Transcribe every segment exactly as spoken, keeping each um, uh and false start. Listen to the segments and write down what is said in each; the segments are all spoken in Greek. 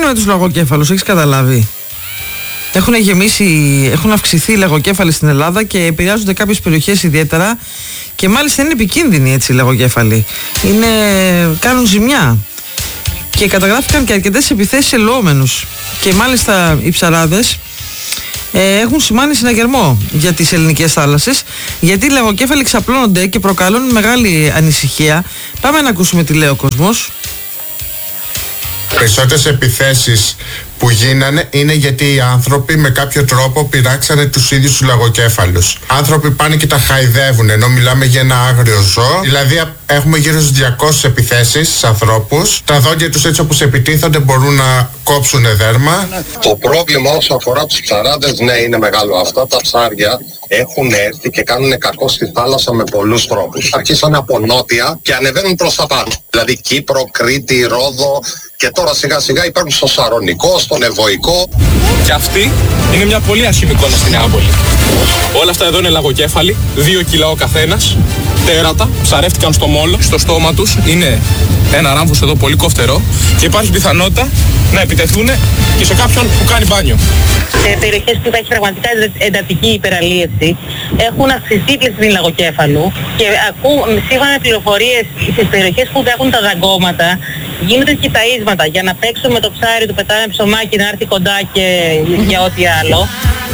με τους λαγοκέφαλους, έχεις καταλάβει? Έχουν γεμίσει, έχουν αυξηθεί οι λαγοκέφαλοι στην Ελλάδα και επηρεάζονται κάποιες περιοχές ιδιαίτερα και μάλιστα είναι επικίνδυνοι έτσι οι λαγοκέφαλοι. Είναι, κάνουν ζημιά και καταγράφηκαν και αρκετές επιθέσεις σε λοόμενους και μάλιστα οι ψαράδες ε, έχουν σημάνει συναγερμό για τις ελληνικές θάλασσες, γιατί οι λαγοκέφαλοι ξαπλώνονται και προκαλούν μεγάλη ανησυχία. Πάμε να ακούσουμε τι λέει ο κόσμος. Περισσότερες επιθέσεις που γίνανε είναι γιατί οι άνθρωποι με κάποιο τρόπο πειράξανε τους ίδιους τους λαγοκέφαλους. Άνθρωποι πάνε και τα χαϊδεύουν, ενώ μιλάμε για ένα άγριο ζώο. Δηλαδή έχουμε γύρω στις διακόσιες επιθέσεις στους ανθρώπους. Τα δόντια τους έτσι όπως επιτίθονται μπορούν να κόψουν δέρμα. Το πρόβλημα όσο αφορά τους ψαράδες, ναι, είναι μεγάλο. Αυτά τα ψάρια έχουν έρθει και κάνουν κακό στη θάλασσα με πολλούς τρόπους. Αρχίσανε από νότια και ανεβαίνουν προς τα πάνω. Δηλαδή Κύπρο, Κρήτη, Ρόδο και τώρα σιγά σιγά υπάρχουν στο Σαρονικό, στον Ευωικό. Και αυτή είναι μια πολύ άσχημη εικόνα στην Νεάπολη. Όλα αυτά εδώ είναι λαγοκέφαλοι, δύο κιλά ο καθένας, τέρατα, ψαρεύτηκαν στο μόλο, στο στόμα τους είναι ένα ράμφος εδώ πολύ κοφτερό και υπάρχει πιθανότητα να επιτεθούν και σε κάποιον που κάνει μπάνιο. Σε περιοχές που υπάρχει πραγματικά εντατική υπεραλίευση έχουν αυξηθεί η πληθυσμή λαγοκέφαλου και ακού, σύμφωνα με πληροφορίες στις περιοχές που έχουν τα δαγκώματα γίνονται και ταΐσματα για να παίξουν με το ψάρι του, πετάνε ψωμάκι να έρθει κοντά και για ό,τι άλλο.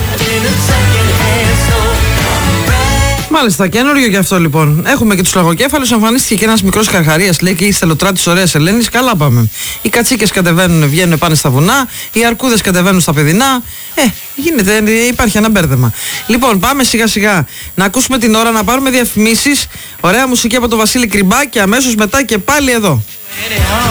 Μάλιστα, καινούριο γι' αυτό λοιπόν. Έχουμε και τους λαγοκέφαλους. Εμφανίστηκε και ένας μικρός Καρχαρίας, λέει, και η στελοτράτη της ωραίας Ελένης. Καλά πάμε. Οι κατσίκες κατεβαίνουν, βγαίνουν, πάνε στα βουνά. Οι αρκούδες κατεβαίνουν στα παιδινά. Ε, γίνεται, υπάρχει ένα μπέρδεμα. Λοιπόν, πάμε σιγά σιγά να ακούσουμε την ώρα, να πάρουμε διαφημίσεις. Ωραία μουσική από τον Βασίλη Κρυμπά και αμέσως μετά και πάλι εδώ.